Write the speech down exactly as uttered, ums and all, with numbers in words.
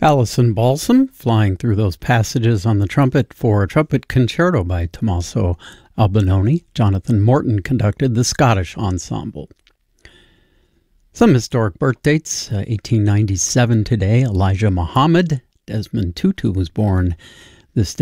Alison Balsam, flying through those passages on the trumpet for a trumpet concerto by Tommaso Albinoni. Jonathan Morton conducted the Scottish ensemble. Some historic birth dates, uh, eighteen ninety-seven today, Elijah Muhammad. Desmond Tutu was born this day.